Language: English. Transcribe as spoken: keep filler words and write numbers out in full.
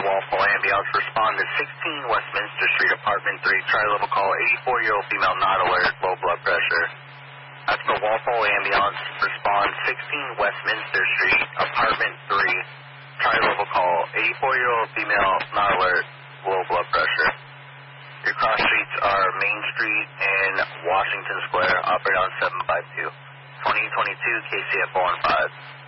Walpole Ambulance. Respond to sixteen Westminster Street, Apartment three. Tri-level call, eighty-four-year-old female not alert, low blood pressure. That's the Walpole Ambulance. Respond sixteen Westminster Street, Apartment three. Tri-level call, eighty-four-year-old female not alert, low blood pressure. Your cross streets are Main Street and Washington Square. Operate on seven five two. twenty twenty-two K C F four one five.